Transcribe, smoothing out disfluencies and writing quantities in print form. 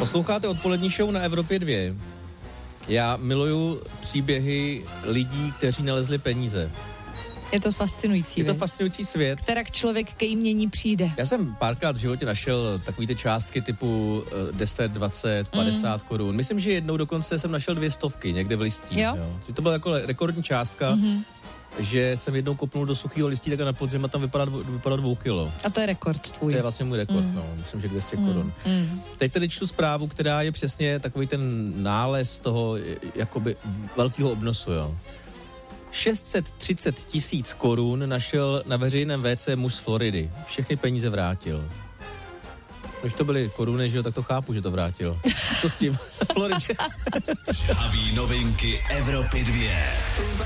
Posloucháte odpolední show na Evropě 2. Já miluju příběhy lidí, kteří nalezli peníze. Je to fascinující. Je to fascinující svět. Kterak člověk ke jmění přijde. Já jsem párkrát v životě našel takový ty částky typu 10, 20, 50 korun. Myslím, že jednou dokonce jsem našel 200 někde v listí. Jo? To byla jako rekordní částka, že jsem jednou kopnul do suchého listí takhle na podzim a tam vypadalo 2 kilo. A to je rekord tvůj. To je vlastně můj rekord, myslím, že 200 korun. Teď tedy čtu zprávu, která je přesně takový ten nález toho jakoby velkého obnosu, jo. 630 000 korun našel na veřejném WC muž z Floridy. Všechny peníze vrátil. Když to byly koruny, že jo, tak to chápu, že to vrátil. Co s tím? Floridě. Žhaví novinky Evropy 2.